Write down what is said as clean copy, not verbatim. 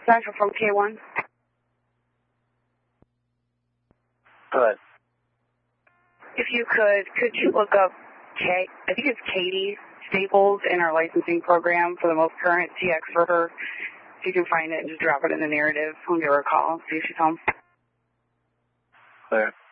Central from K1. Go ahead. If you could you look up I think it's Katie Staples in our licensing program for the most current TX for her. If you can find it, just drop it in the narrative. I'll give her a call, see if she's home. Clear.